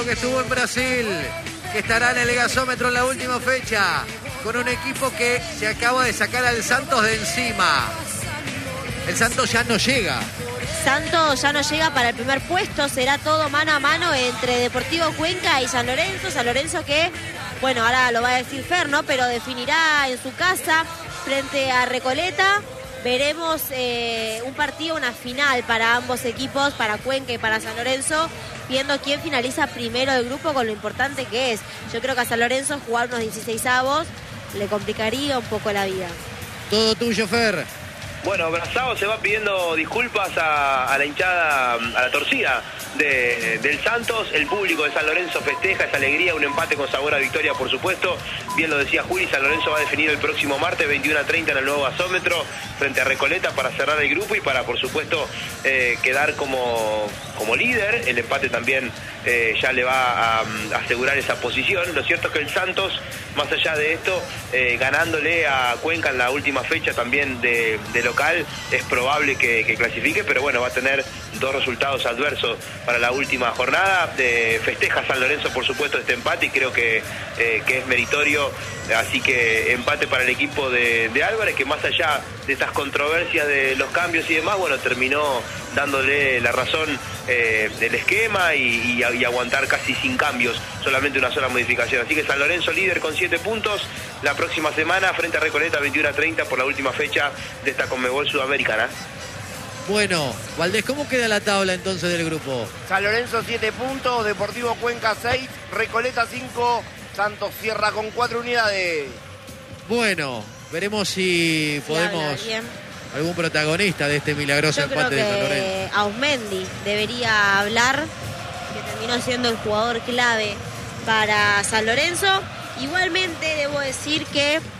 que estuvo en Brasil, que estará en el gasómetro en la última fecha, con un equipo que se acaba de sacar al Santos de encima. El Santos ya no llega. Santos ya no llega para el primer puesto, será todo mano a mano entre Deportivo Cuenca y San Lorenzo. San Lorenzo que, bueno, ahora lo va a decir Fer, ¿no? Pero definirá en su casa frente a Recoleta. Veremos un partido, una final para ambos equipos, para Cuenca y para San Lorenzo, viendo quién finaliza primero del grupo con lo importante que es. Yo creo que a San Lorenzo jugar unos 16avos le complicaría un poco la vida. Todo tuyo, Fer. Bueno, Brazao se va pidiendo disculpas a la hinchada, a la torcida del Santos. El público de San Lorenzo festeja esa alegría, un empate con sabor a victoria, por supuesto. Bien lo decía Juli, San Lorenzo va a definir el próximo martes 21:30 en el nuevo gasómetro frente a Recoleta para cerrar el grupo y para, por supuesto, quedar como líder. El empate también ya le va a asegurar esa posición. Lo cierto es que el Santos, más allá de esto, ganándole a Cuenca en la última fecha también de local, es probable que clasifique, pero bueno, va a tener dos resultados adversos para la última jornada. Festeja San Lorenzo, por supuesto, este empate y creo que es meritorio, así que empate para el equipo de Álvarez, que más allá de estas controversias de los cambios y demás, bueno, terminó dándole la razón del esquema y aguantar casi sin cambios, solamente una sola modificación. Así que San Lorenzo líder con 7 puntos la próxima semana frente a Recoleta 21:30 por la última fecha de esta Conmebol Sudamericana. Bueno, Valdés, ¿cómo queda la tabla entonces del grupo? San Lorenzo 7 puntos, Deportivo Cuenca 6, Recoleta 5, Santos cierra con 4 unidades. Bueno, veremos si podemos... algún protagonista de este milagroso empate de San Lorenzo. Ausmendi debería hablar, que terminó siendo el jugador clave para San Lorenzo. Igualmente debo decir que